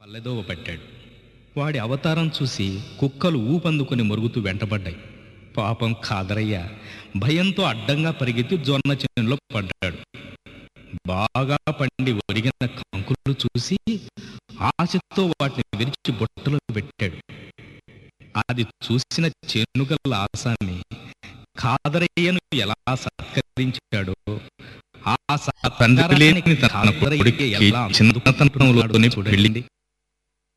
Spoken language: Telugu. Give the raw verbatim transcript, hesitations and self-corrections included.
పల్లెదోవ పట్టాడు. వాడి అవతారం చూసి కుక్కలు ఊపందుకొని మొరుగుతూ వెంటబడ్డాయి. పాపం ఖాదరయ్య భయంతో అడ్డంగా పరిగెత్తి జొన్న చేనులో పడ్డాడు. బాగా పండి ఒరిగిన కంకులు చూసి ఆశతో వాటిని విరిచి బుట్టలో పెట్టాడు. అది చూసిన చేనుగల ఆసామి ఖాదరయ్యను ఎలా సత్కరించాడో, ఆ తండ్రి లేని తన కొడుకుకి చిన్నతనంలోనే పెళ్ళింది.